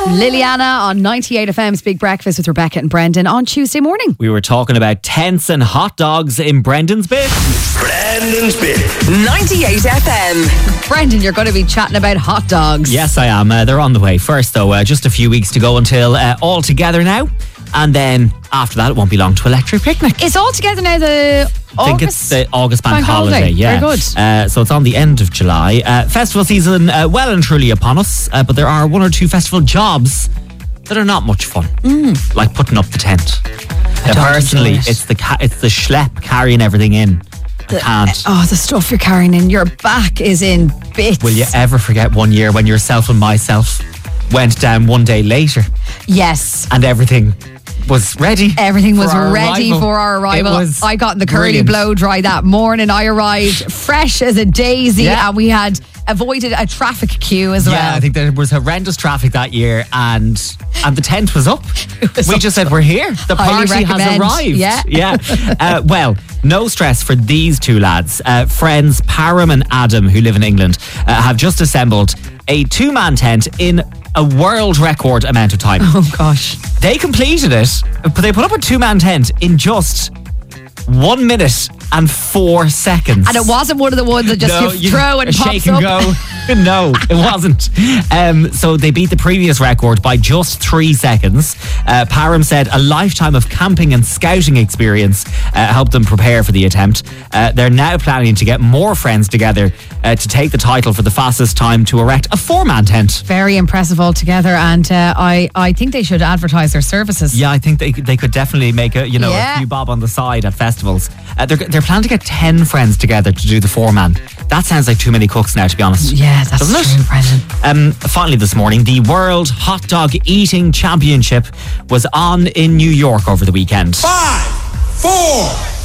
Liliana on 98 FM's Big Breakfast with Rebecca and Brendan on Tuesday morning. We were talking about tents and hot dogs in Brendan's bit. Brendan's bit. 98 FM. Brendan, you're going to be chatting about hot dogs. Yes, I am. They're on the way. First, though, just a few weeks to go until All Together Now. And then after that, it won't be long to Electric Picnic. It's all together now, the I think it's the August bank holiday. Yeah. Very good. So it's on the end of July. Festival season well and truly upon us. But there are one or two festival jobs that are not much fun. Like putting up the tent. Personally, it's the schlep carrying everything in. I can't. The stuff you're carrying in. Your back is in bits. Will you ever forget one year when yourself and myself went down one day later? Yes. And everything was ready. Everything was ready for our arrival. I got the curly blow dry that morning. I arrived fresh as a daisy, and we had avoided a traffic queue as well. Yeah, I think there was horrendous traffic that year, and the tent was up. We just said, we're here. The party has arrived. Yeah. Well, no stress for these two lads. Friends Param and Adam, who live in England, have just assembled a 2-man tent in a world record amount of time. Oh gosh. They completed it, but they put up a 2-man tent in just 1 minute and 4 seconds. And it wasn't one of the ones that just you throw and pops shake and up. go. No, it wasn't. So they beat the previous record by just 3 seconds. Param said a lifetime of camping and scouting experience helped them prepare for the attempt. They're now planning to get more friends together to take the title for the fastest time to erect a 4-man tent. Very impressive altogether, and I think they should advertise their services. Yeah, I think they could definitely make a few bob on the side at festivals. They're planning to get 10 friends together to do the 4-man. That sounds like too many cooks now, to be honest. Yeah, that's true, Brendan. Finally this morning, the World Hot Dog Eating Championship was on in New York over the weekend. 5, 4,